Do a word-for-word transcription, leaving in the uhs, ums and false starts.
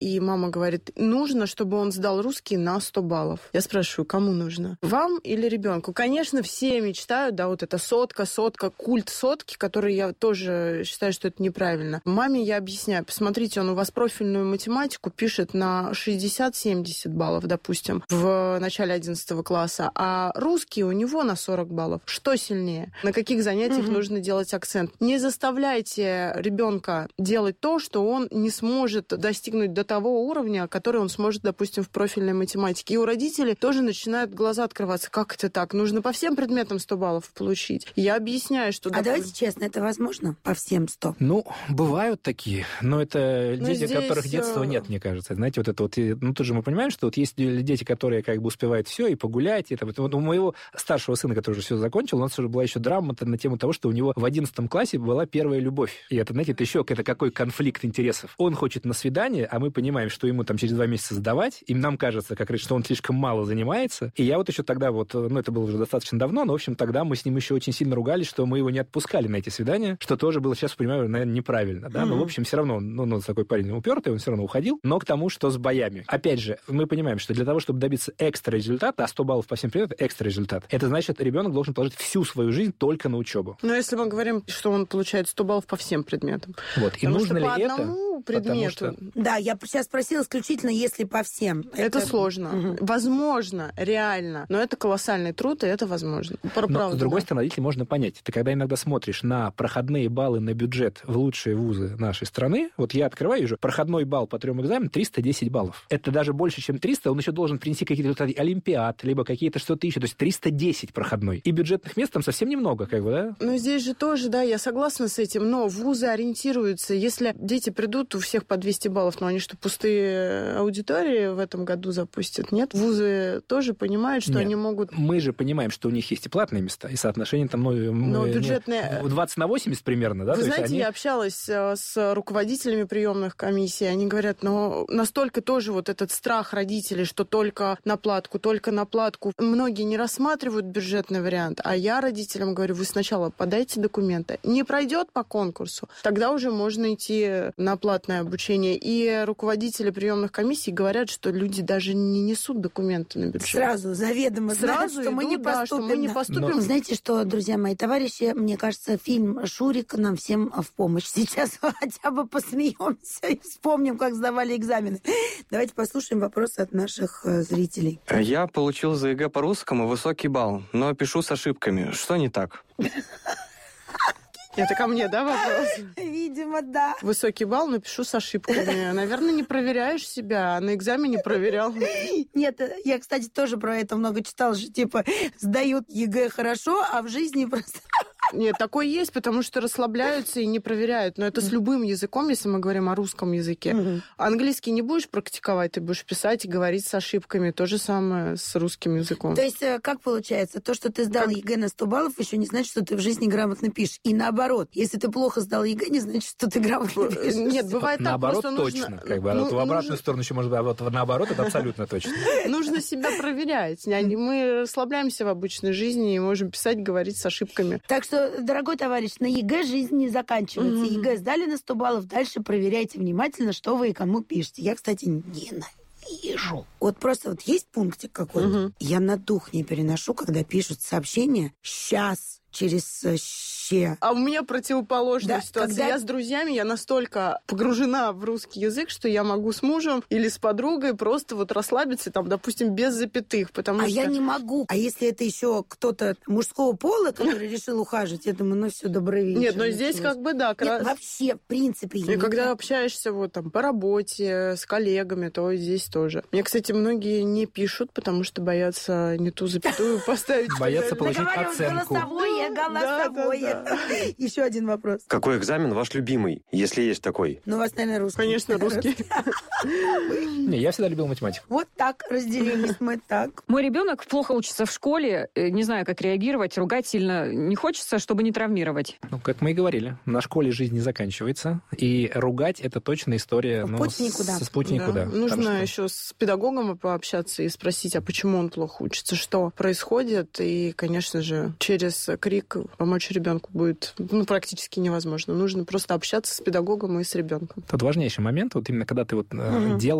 и мама говорит, нужно, чтобы он сдал русский на сто баллов. Я спрашиваю, кому нужно? Вам или ребенку? Конечно, все мечтают, да, вот эта сотка, сотка, культ сотки, который я тоже считаю, что это неправильно. Маме я объясняю, посмотрите, он у вас профильную математику пишет на шестьдесят-семьдесят баллов, допустим, в начале одиннадцатого класса, а русский у него на сорок баллов. Что сильнее? На каких занятиях угу. нужно делать акцент? Не заставляйте ребенка делать то, что он не сможет достигнуть до того уровня, который он сможет, допустим, в профильной математике. И у родителей тоже начинают глаза открываться. Как это так? Нужно по всем предметам сто баллов получить. Я объясняю, что... А допустим... давайте честно, это возможно? По всем сто? Ну, бывают такие, но это но дети, здесь... у которых детства нет, мне кажется. Знаете, вот это вот... Ну, тут же мы понимаем, что вот есть дети, которые как бы успевают все и погулять. И там, вот у моего старшего сына, который уже все закончил, у нас уже была еще драма на тему того, что у него в одиннадцатом классе была первая любовь. И это, знаете, это еще это какой конфликт интересов. Он хочет на свидание, а мы понимаем, что ему там через два месяца сдавать, и нам кажется, как раз, что он слишком мало занимается. И я вот еще тогда вот, ну, это было уже достаточно давно, но, в общем, тогда мы с ним еще очень сильно ругались, что мы его не отпускали на эти свидания, что тоже было, сейчас понимаю, наверное, неправильно, да, mm-hmm. но, в общем, все равно, ну, ну, такой парень упертый, он все равно уходил, но к тому, что с боями. Опять же, мы понимаем, что для того, чтобы добиться экстра результата, а сто баллов по всем предметам – экстра результат, это значит, ребенок должен положить всю свою жизнь только на учебу. Но если мы говорим, что он получает сто баллов по всем предметам. Вот, и нужно ли это? Предмету. Что... Да, я сейчас спросила исключительно, если по всем. Это, это... сложно. Угу. Возможно, реально, но это колоссальный труд, и это возможно. Но, правда, с другой да. стороны, родителей можно понять. Ты когда иногда смотришь на проходные баллы на бюджет в лучшие вузы нашей страны, вот я открываю и вижу, проходной балл по трем экзаменам триста десять баллов. Это даже больше, чем триста, он еще должен принести какие-то результаты олимпиад, либо какие-то что-то еще, то есть триста десять проходной. И бюджетных мест там совсем немного, как бы, да? Ну, здесь же тоже, да, я согласна с этим, но вузы ориентируются, если дети придут, у всех по двести баллов, но они что, пустые аудитории в этом году запустят? Нет? Вузы тоже понимают, что Нет. они могут... Мы же понимаем, что у них есть и платные места, и соотношение там, ну, но бюджетные... двадцать на восемьдесят примерно, да? Вы То знаете, есть они... я общалась с руководителями приемных комиссий, они говорят, но настолько тоже вот этот страх родителей, что только на платку, только на платку. Многие не рассматривают бюджетный вариант, а я родителям говорю, вы сначала подайте документы. Не пройдет по конкурсу, тогда уже можно идти на платное обучение. И руководители приемных комиссий говорят, что люди даже не несут документы на бюджет. Сразу, заведомо Сразу знают, что, идут, мы не да, что мы не поступим. Но... Знаете что, друзья мои, товарищи, мне кажется, фильм «Шурик» нам всем в помощь. Сейчас хотя бы посмеемся и вспомним, как сдавали экзамены. Давайте послушаем вопросы от наших зрителей. Я получил за ЕГЭ по русскому высокий балл, но пишу с ошибками. Что не так? Это ко мне, да, вопрос? Видимо, да. Высокий балл, но пишу с ошибками. Наверное, не проверяешь себя, а на экзамене проверял. Нет, я, кстати, тоже про это много читала, что, типа, сдают ЕГЭ хорошо, а в жизни просто... Нет, такое есть, потому что расслабляются и не проверяют. Но это с любым языком, если мы говорим о русском языке. Угу. Английский не будешь практиковать, ты будешь писать и говорить с ошибками. То же самое с русским языком. То есть, как получается? То, что ты сдал как... ЕГЭ на сто баллов, еще не значит, что ты в жизни грамотно пишешь. И наоборот, если ты плохо сдал ЕГЭ, не значит, что ты грамотно пишешь. Нет, бывает так, наоборот, просто точно. Нужно... Как бы, а ну, вот в обратную нужно... сторону еще может быть, а вот наоборот, это абсолютно точно. Нужно себя проверять. Мы расслабляемся в обычной жизни и можем писать, говорить с ошибками. Так что, дорогой товарищ, на ЕГЭ жизнь не заканчивается. Mm-hmm. ЕГЭ сдали на сто баллов, дальше проверяйте внимательно, что вы и кому пишете. Я, кстати, ненавижу. Вот просто вот есть пунктик какой-то. Mm-hmm. Я на дух не переношу, когда пишут сообщения «сейчас», через «ще». А у меня противоположная да, ситуация. когда... Я с друзьями, я настолько погружена в русский язык, что я могу с мужем или с подругой просто вот расслабиться, там, допустим, без запятых, потому а что... я не могу. А если это еще кто-то мужского пола, который решил ухаживать, я думаю, ну все, добрый вечер. Нет, но здесь как бы, да. Нет, вообще, в принципе... И когда общаешься вот там по работе, с коллегами, то здесь тоже. Мне, кстати, многие не пишут, потому что боятся не ту запятую поставить. Боятся получить оценку. Голосовое, голосовое. Еще один вопрос. Какой экзамен ваш любимый, если есть такой? Ну, у вас, наверное, русский. Конечно, русский. Не, я всегда любил математику. Вот так разделились мы так. Мой ребенок плохо учится в школе, не знаю, как реагировать, ругать сильно не хочется, чтобы не травмировать. Ну, как мы и говорили, на школе жизнь не заканчивается, и ругать это точно история ну, путь никуда. С, с путь никуда. Да. Нужно что... еще с педагогом пообщаться и спросить, а почему он плохо учится, что происходит, и, конечно же, через крик, помочь ребенку будет ну, практически невозможно. Нужно просто общаться с педагогом и с ребенком. Тут важнейший момент, вот именно когда ты вот угу. делаешь